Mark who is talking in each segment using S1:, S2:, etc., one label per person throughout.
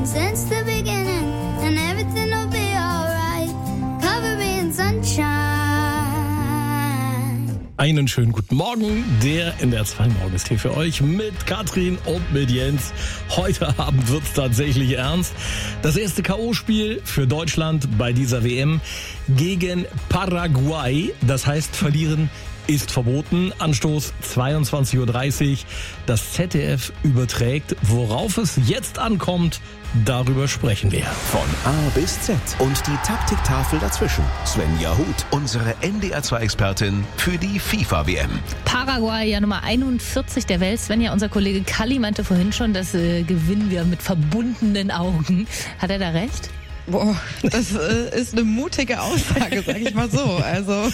S1: since the beginning, and everything will be alright. Cover me in sunshine.
S2: Einen schönen guten Morgen, der NDR 2 Morgen ist hier für euch mit Katrin und mit Jens. Heute Abend wird's tatsächlich ernst. Das erste K.O.-Spiel für Deutschland bei dieser WM gegen Paraguay. Das heißt, verlieren ist verboten. Anstoß 22.30 Uhr. Das ZDF überträgt. Worauf es jetzt ankommt, darüber sprechen wir.
S3: Von A bis Z und die Taktiktafel dazwischen. Svenja Huth, unsere NDR 2-Expertin für die FIFA-WM.
S4: Paraguay, ja Nummer 41 der Welt. Svenja, unser Kollege Kalli meinte vorhin schon, das gewinnen wir mit verbundenen Augen. Hat er da recht?
S5: Boah, das ist eine mutige Aussage, sag ich mal so. Also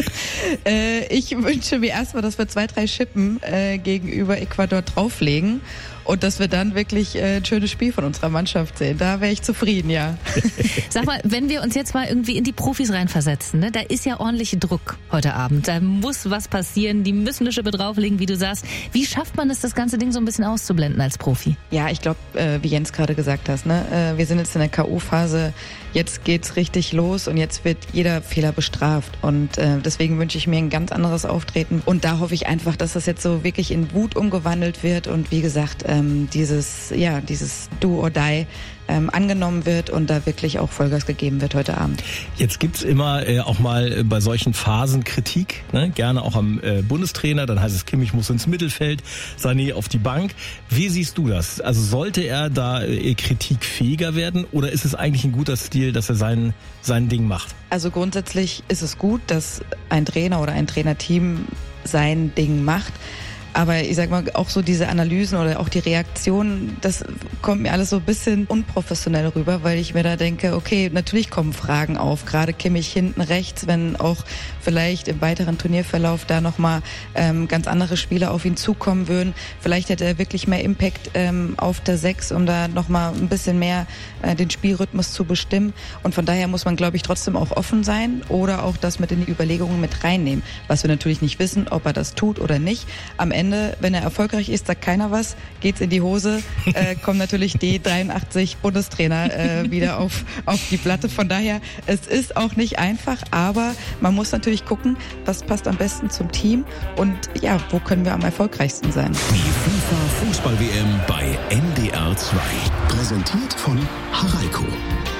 S5: ich wünsche mir erstmal, dass wir 2-3 Schippen gegenüber Ecuador drauflegen und dass wir dann wirklich ein schönes Spiel von unserer Mannschaft sehen. Da wäre ich zufrieden, ja.
S4: Sag mal, wenn wir uns jetzt mal irgendwie in die Profis reinversetzen, ne? Da ist ja ordentlich Druck heute Abend. Da muss was passieren, die müssen eine Schippe drauflegen, wie du sagst. Wie schafft man es, das ganze Ding so ein bisschen auszublenden als Profi?
S5: Ja, ich glaube, wie Jens gerade gesagt hast, ne? Wir sind jetzt in der K.O.-Phase, jetzt geht's richtig los und jetzt wird jeder Fehler bestraft. Und deswegen wünsche ich mir ein ganz anderes Auftreten. Und da hoffe ich einfach, dass das jetzt so wirklich in Wut umgewandelt wird und wie gesagt, dieses Do or Die angenommen wird und da wirklich auch Vollgas gegeben wird heute Abend.
S2: Jetzt gibt's immer auch mal bei solchen Phasen Kritik, ne? Gerne auch am Bundestrainer. Dann heißt es, Kimmich muss ins Mittelfeld, Sané auf die Bank. Wie siehst du das? Also sollte er da kritikfähiger werden oder ist es eigentlich ein guter Stil, dass er sein Ding macht?
S5: Also grundsätzlich ist es gut, dass ein Trainer oder ein Trainerteam sein Ding macht. Aber ich sag mal, auch so diese Analysen oder auch die Reaktionen, das kommt mir alles so ein bisschen unprofessionell rüber, weil ich mir da denke, okay, natürlich kommen Fragen auf, gerade Kimmich hinten rechts, wenn auch vielleicht im weiteren Turnierverlauf da nochmal ganz andere Spieler auf ihn zukommen würden. Vielleicht hätte er wirklich mehr Impact auf der 6, um da nochmal ein bisschen mehr den Spielrhythmus zu bestimmen. Und von daher muss man, glaube ich, trotzdem auch offen sein oder auch das mit in die Überlegungen mit reinnehmen. Was wir natürlich nicht wissen, ob er das tut oder nicht. Am Ende, wenn er erfolgreich ist, sagt keiner was, geht's in die Hose, kommen natürlich die 83 Bundestrainer wieder auf die Platte. Von daher, es ist auch nicht einfach, aber man muss natürlich gucken, was passt am besten zum Team und ja, wo können wir am erfolgreichsten sein.
S3: Die FIFA-Fußball-WM bei NDR 2. Präsentiert von Haralco.